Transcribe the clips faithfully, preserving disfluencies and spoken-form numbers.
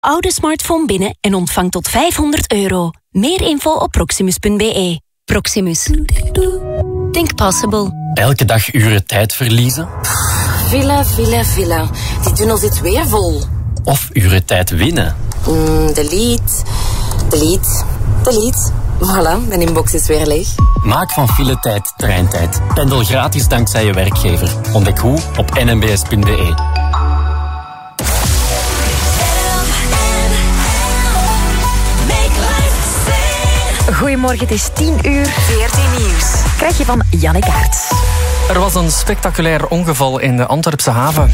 oude smartphone binnen en ontvang tot vijfhonderd euro. Meer info op proximus punt b e. Proximus. Think possible. Elke dag uren tijd verliezen? Villa, villa, villa. Die tunnel zit weer vol. Of uren tijd winnen? Mm, delete, delete, delete. Voilà, mijn inbox is weer leeg. Maak van filetijd treintijd. Pendel gratis dankzij je werkgever. Ontdek hoe op n m b s punt b e. Goedemorgen, het is tien uur. V R T Nieuws. Krijg je van Jannik Aerts. Er was een spectaculair ongeval in de Antwerpse haven.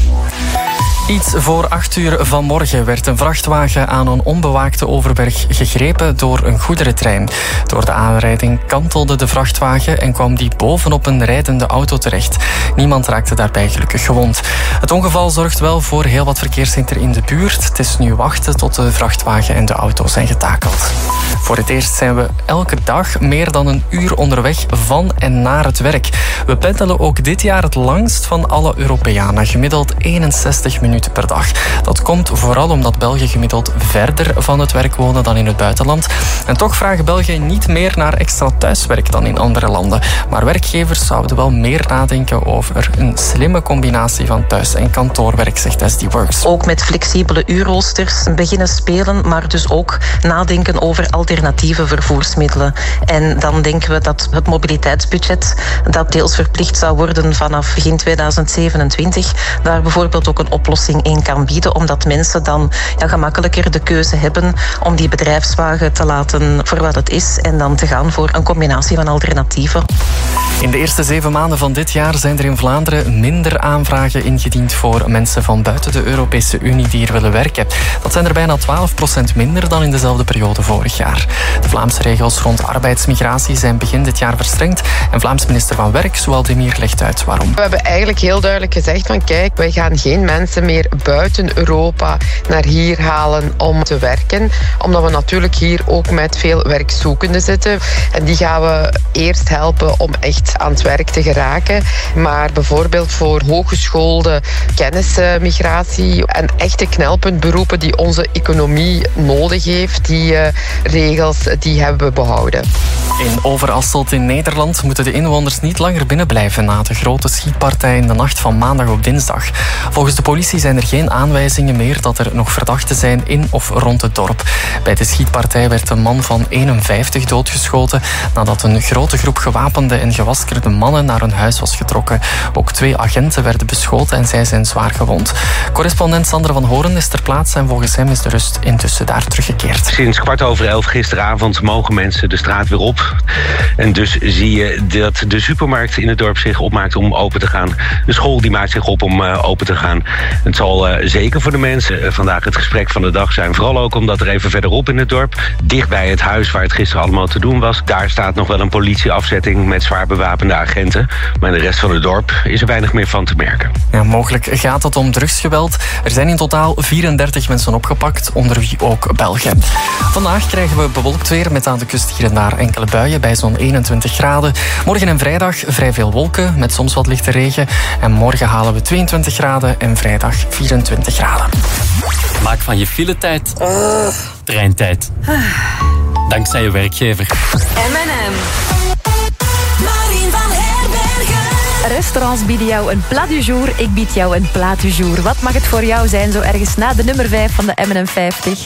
Iets voor acht uur vanmorgen werd een vrachtwagen aan een onbewaakte overberg gegrepen door een goederentrein. Door de aanrijding kantelde de vrachtwagen en kwam die bovenop een rijdende auto terecht. Niemand raakte daarbij gelukkig gewond. Het ongeval zorgt wel voor heel wat verkeershinder in de buurt. Het is nu wachten tot de vrachtwagen en de auto zijn getakeld. Voor het eerst zijn we elke dag meer dan een uur onderweg van en naar het werk. We pendelen ook dit jaar het langst van alle Europeanen, gemiddeld eenenzestig minuten per dag. Dat komt vooral omdat Belgen gemiddeld verder van het werk wonen dan in het buitenland. En toch vragen Belgen niet meer naar extra thuiswerk dan in andere landen. Maar werkgevers zouden wel meer nadenken over een slimme combinatie van thuis- en kantoorwerk, zegt S D Works. Ook met flexibele uurroosters beginnen spelen, maar dus ook nadenken over alternatieve vervoersmiddelen. En dan denken we dat het mobiliteitsbudget, dat deels verplicht zou worden vanaf begin tweeduizend zevenentwintig, daar bijvoorbeeld ook een oplossing in kan bieden, omdat mensen dan ja, gemakkelijker de keuze hebben om die bedrijfswagen te laten voor wat het is en dan te gaan voor een combinatie van alternatieven. In de eerste zeven maanden van dit jaar zijn er in Vlaanderen minder aanvragen ingediend voor mensen van buiten de Europese Unie die hier willen werken. Dat zijn er bijna twaalf procent minder dan in dezelfde periode vorig jaar. De Vlaamse regels rond arbeidsmigratie zijn begin dit jaar verstrengd en Vlaams minister van Werk, Zoualdemir, legt uit waarom. We hebben eigenlijk heel duidelijk gezegd van kijk, wij gaan geen mensen meer buiten Europa naar hier halen om te werken, omdat we natuurlijk hier ook met veel werkzoekenden zitten en die gaan we eerst helpen om echt aan het werk te geraken. Maar bijvoorbeeld voor hooggeschoolde kennismigratie en echte knelpuntberoepen die onze economie nodig heeft, die uh, regels die hebben we behouden. In Overasselt in Nederland moeten de inwoners niet langer binnenblijven na de grote schietpartij in de nacht van maandag op dinsdag. Volgens de politie zijn er geen aanwijzingen meer dat er nog verdachten zijn in of rond het dorp. Bij de schietpartij werd een man van eenenvijftig doodgeschoten nadat een grote groep gewapende en gewaskerde mannen naar hun huis was getrokken. Ook twee agenten werden beschoten en zij zijn zwaar gewond. Correspondent Sander van Horen is ter plaatse en volgens hem is de rust intussen daar teruggekeerd. Sinds kwart over elf gisteravond mogen mensen de straat weer op. En dus zie je dat de supermarkt in het dorp zich opmaakt om open te gaan. De school die maakt zich op om uh, open te gaan. Het zal uh, zeker voor de mensen uh, vandaag het gesprek van de dag zijn. Vooral ook omdat er even verderop in het dorp, dicht bij het huis waar het gisteren allemaal te doen was, daar staat nog wel een politieafzetting met zwaar bewapende agenten. Maar in de rest van het dorp is er weinig meer van te merken. Ja, mogelijk gaat het om drugsgeweld. Er zijn in totaal vierendertig mensen opgepakt, onder wie ook Belgen. Vandaag krijgen we bewolkt weer met aan de kust hier en daar enkele buien bij zo'n eenentwintig graden. Morgen en vrijdag vrij veel wolken met soms wat lichte regen. En morgen halen we tweeëntwintig graden en vrijdag vierentwintig graden. Maak van je filetijd uh. treintijd. Dankzij je werkgever. M en M. Marien van Herbergen. Restaurants bieden jou een plat du jour. Ik bied jou een plat du jour. Wat mag het voor jou zijn zo ergens na de nummer vijf van de M en M vijftig?